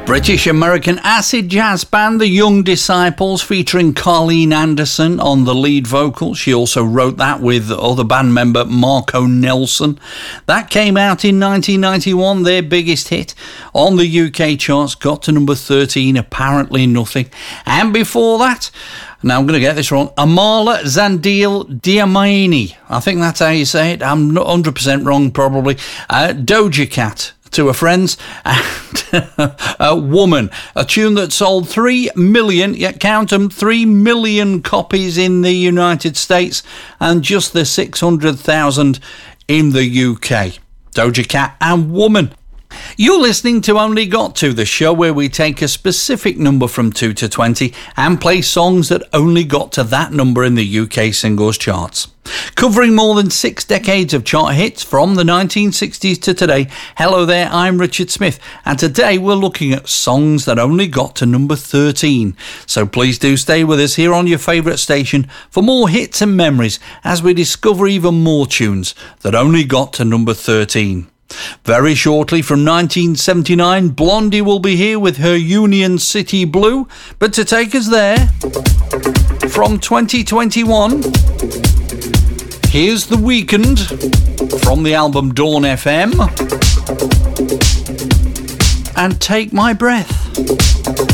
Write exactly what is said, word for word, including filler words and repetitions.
British-American acid jazz band The Young Disciples, featuring Carleen Anderson on the lead vocal. She also wrote that with other band member Marco Nelson. That came out in nineteen ninety-one, their biggest hit on the U K charts, got to number thirteen, Apparently Nothing. And before that, now I'm going to get this wrong, Amala Zandil Diamaini. I think that's how you say it. I'm not one hundred percent wrong, probably. Uh, Doja Cat, To Her Friends, and A Woman, a tune that sold three million, yet count them, three million copies in the United States and just the six hundred thousand in the U K. Doja Cat and Woman. You're listening to Only Got To, the show where we take a specific number from two to twenty and play songs that only got to that number in the U K singles charts. Covering more than six decades of chart hits from the nineteen sixties to today, hello there, I'm Richard Smith, and today we're looking at songs that only got to number thirteen. So please do stay with us here on your favourite station for more hits and memories as we discover even more tunes that only got to number thirteen. Very shortly from nineteen seventy-nine, Blondie will be here with her Union City Blue. But to take us there, from twenty twenty-one, here's The Weeknd from the album Dawn F M and Take My Breath.